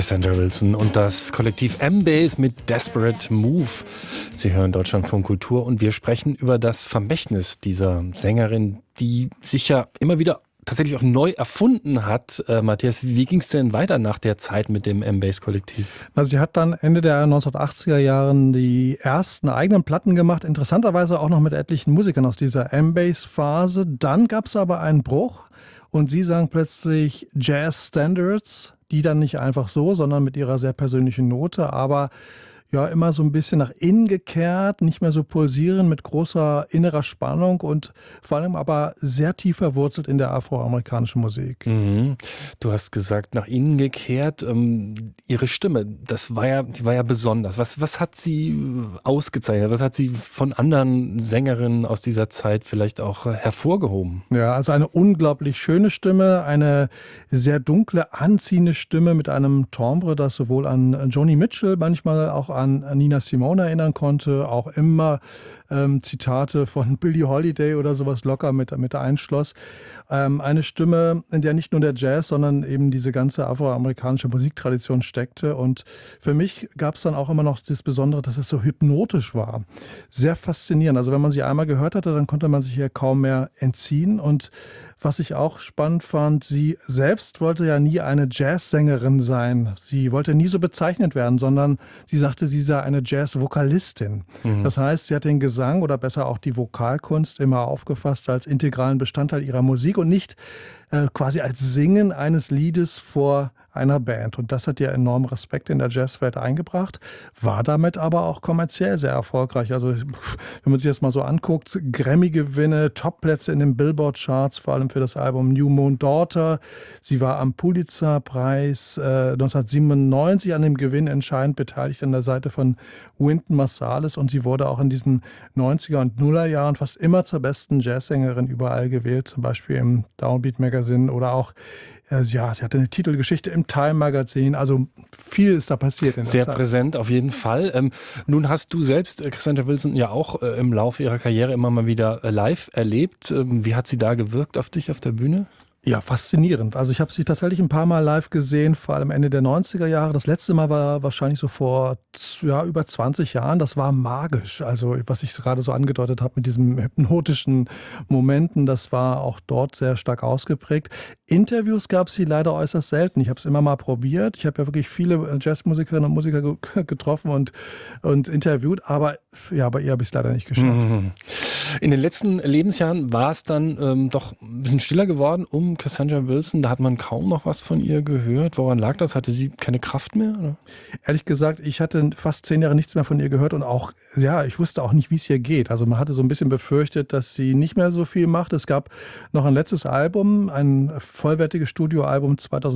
Cassandra Wilson und das Kollektiv M-Bass mit Desperate Move. Sie hören Deutschlandfunk Kultur und wir sprechen über das Vermächtnis dieser Sängerin, die sich ja immer wieder tatsächlich auch neu erfunden hat. Matthias, wie ging es denn weiter nach der Zeit mit dem M-Bass-Kollektiv? Also sie hat dann Ende der 1980er Jahren die ersten eigenen Platten gemacht, interessanterweise auch noch mit etlichen Musikern aus dieser M-Bass-Phase. Dann gab es aber einen Bruch und sie sang plötzlich Jazz-Standards, die dann nicht einfach so, sondern mit ihrer sehr persönlichen Note, aber ja, immer so ein bisschen nach innen gekehrt, nicht mehr so pulsieren mit großer innerer Spannung und vor allem aber sehr tief verwurzelt in der afroamerikanischen Musik. Mhm. Du hast gesagt, nach innen gekehrt. Ihre Stimme, die war ja besonders. Was hat sie ausgezeichnet? Was hat sie von anderen Sängerinnen aus dieser Zeit vielleicht auch hervorgehoben? Ja, also eine unglaublich schöne Stimme, eine sehr dunkle, anziehende Stimme mit einem Timbre, das sowohl an Joni Mitchell, manchmal auch an Nina Simone erinnern konnte, auch immer Zitate von Billie Holiday oder sowas locker mit einschloss. Eine Stimme, in der nicht nur der Jazz, sondern eben diese ganze afroamerikanische Musiktradition steckte. Und für mich gab es dann auch immer noch das Besondere, dass es so hypnotisch war. Sehr faszinierend. Also wenn man sie einmal gehört hatte, dann konnte man sich hier kaum mehr entziehen. Und was ich auch spannend fand, sie selbst wollte ja nie eine Jazzsängerin sein. Sie wollte nie so bezeichnet werden, sondern sie sagte, sie sei eine Jazzvokalistin. Das heißt, sie hat den Gesang oder besser auch die Vokalkunst immer aufgefasst als integralen Bestandteil ihrer Musik und nicht quasi als Singen eines Liedes vor einer Band. Und das hat ihr enormen Respekt in der Jazzwelt eingebracht, war damit aber auch kommerziell sehr erfolgreich. Also wenn man sich das mal so anguckt, Grammy-Gewinne, Topplätze in den Billboard-Charts, vor allem für das Album New Moon Daughter. Sie war am Pulitzer-Preis 1997 an dem Gewinn entscheidend beteiligt an der Seite von Wynton Marsalis und sie wurde auch in diesen 90er und Nuller Jahren fast immer zur besten Jazzsängerin überall gewählt, zum Beispiel im Downbeat Magazine oder auch sie hatte eine Titelgeschichte im Time Magazin, also viel ist da passiert in der Sehr Zeit. präsent auf jeden Fall. Nun hast du selbst Cassandra Wilson ja auch im Laufe ihrer Karriere immer mal wieder live erlebt. Wie hat sie da gewirkt auf dich auf der Bühne? Ja, faszinierend. Also ich habe sie tatsächlich ein paar Mal live gesehen, vor allem Ende der 90er Jahre. Das letzte Mal war wahrscheinlich so vor über 20 Jahren. Das war magisch. Also was ich gerade so angedeutet habe mit diesen hypnotischen Momenten, das war auch dort sehr stark ausgeprägt. Interviews gab es sie leider äußerst selten. Ich habe es immer mal probiert. Ich habe ja wirklich viele Jazzmusikerinnen und Musiker getroffen und interviewt, aber ja, bei ihr habe ich es leider nicht geschafft. In den letzten Lebensjahren war es dann doch ein bisschen stiller geworden um Cassandra Wilson. Da hat man kaum noch was von ihr gehört. Woran lag das? Hatte sie keine Kraft mehr? Oder? Ehrlich gesagt, ich hatte fast 10 Jahre nichts mehr von ihr gehört und auch, ja, ich wusste auch nicht, wie es ihr geht. Also man hatte so ein bisschen befürchtet, dass sie nicht mehr so viel macht. Es gab noch ein letztes Album, ein vollwertiges Studioalbum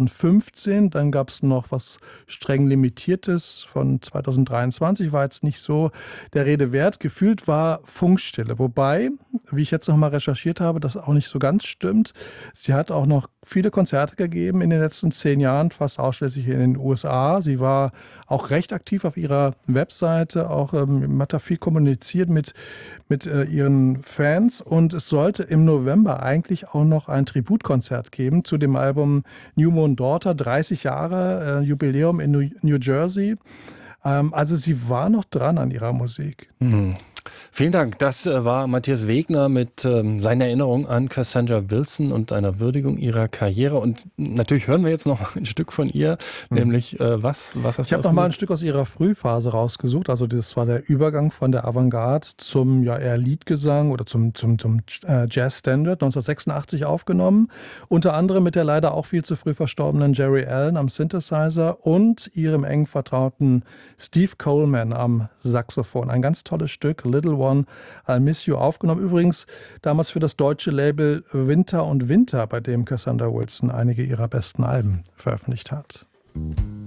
2015. Dann gab es noch was streng Limitiertes von 2023. War jetzt nicht so der Rede wert. Gefühlt war Funkstille. Wobei, wie ich jetzt noch mal recherchiert habe, das auch nicht so ganz stimmt. Sie hat auch noch viele Konzerte gegeben in den letzten 10 Jahren, fast ausschließlich in den USA. Sie war auch recht aktiv auf ihrer Webseite, auch hat da viel kommuniziert mit ihren Fans. Und es sollte im November eigentlich auch noch ein Tributkonzert geben zu dem Album New Moon Daughter, 30 Jahre Jubiläum in New Jersey. Also sie war noch dran an ihrer Musik. Vielen Dank. Das war Matthias Wegner mit seiner Erinnerung an Cassandra Wilson und einer Würdigung ihrer Karriere. Und natürlich hören wir jetzt noch ein Stück von ihr, nämlich was hast du Ich habe noch mal ein Stück aus ihrer Frühphase rausgesucht. Also das war der Übergang von der Avantgarde zum eher Liedgesang oder zum Jazz-Standard, 1986 aufgenommen. Unter anderem mit der leider auch viel zu früh verstorbenen Jerry Allen am Synthesizer und ihrem eng vertrauten Steve Coleman am Saxophon. Ein ganz tolles Stück, Little One, I'll Miss You, aufgenommen. Übrigens damals für das deutsche Label Winter und Winter, bei dem Cassandra Wilson einige ihrer besten Alben veröffentlicht hat.